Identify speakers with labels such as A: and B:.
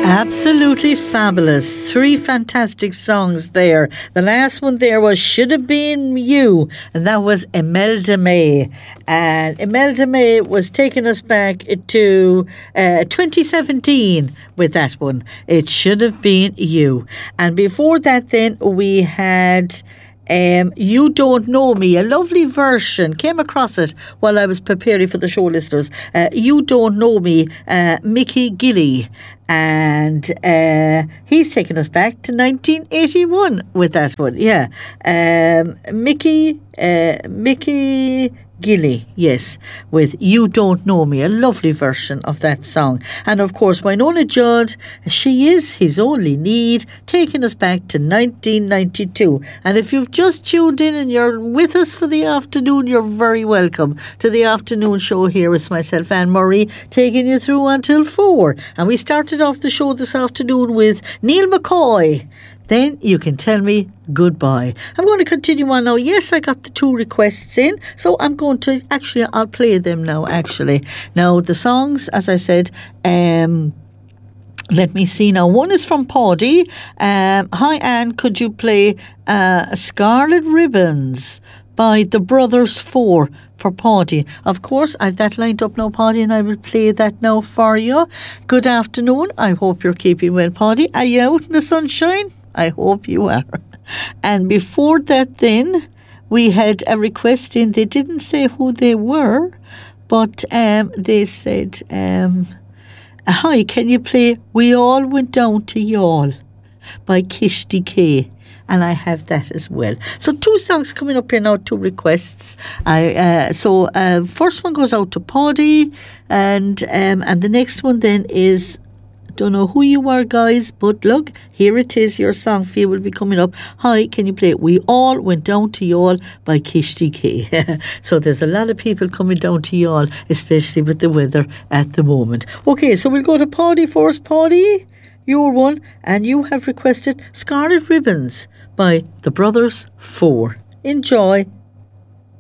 A: Absolutely fabulous. 3 fantastic songs there. The last one there was Should Have Been You, and that was Imelda May. And Imelda May was taking us back to 2017 with that one. It Should Have Been You. And before that then we had You Don't Know Me, a lovely version. Came across it while I was preparing for the show, listeners. You Don't Know Me, Mickey Gilley. And he's taken us back to 1981 with that one. Yeah. Mickey Gilley, yes, with You Don't Know Me, a lovely version of that song. And of course, Wynonna Judd, She Is His Only Need, taking us back to 1992. And if you've just tuned in and you're with us for the afternoon, you're very welcome to the afternoon show here. It's myself, Anne Murray, taking you through until 4. And we started off the show this afternoon with Neil McCoy. Then You Can Tell Me Goodbye. I'm going to continue on now. Yes, I got the 2 requests in, so I'm going to, I'll play them now, Now, the songs, as I said, let me see now. One is from Paddy. Hi, Anne, could you play Scarlet Ribbons by the Brothers 4 for Paddy? Of course, I've that lined up now, Paddy, and I will play that now for you. Good afternoon. I hope you're keeping well, Paddy. Are you out in the sunshine? I hope you are. And before that then, we had a request in. They didn't say who they were, but they said, hi, can you play We All Went Down to Youghal by Kishti K? And I have that as well. So 2 songs coming up here now, 2 requests. First one goes out to Paddy, and the next one then is, don't know who you are, guys, but look, here it is. Your song for you will be coming up. Hi, can you play We All Went Down to Youghal by Kishti K? So there's a lot of people coming down to Youghal, especially with the weather at the moment. Okay, so we'll go to Paddy first. Paddy, you're one, and you have requested Scarlet Ribbons by the Brothers 4. Enjoy.